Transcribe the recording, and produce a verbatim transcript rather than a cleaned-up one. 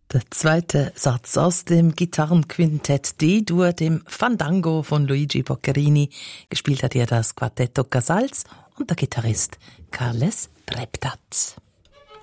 Der zweite Satz aus dem Gitarrenquintett D-Dur, dem Fandango von Luigi Boccherini. Gespielt hat hier das Quartetto Casals und der Gitarrist Carles Reptat.